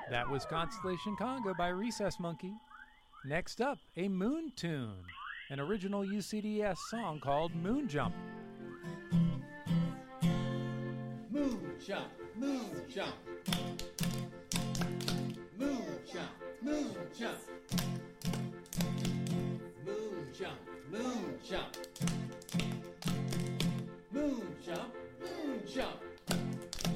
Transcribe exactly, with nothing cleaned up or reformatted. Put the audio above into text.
That was Constellation Conga by Recess Monkey. Next up, a Moon Tune, an original U C D S song called Moon Jump. Moon jump, moon jump. Moon jump, moon jump. Moon jump, moon jump. Moon jump, moon jump.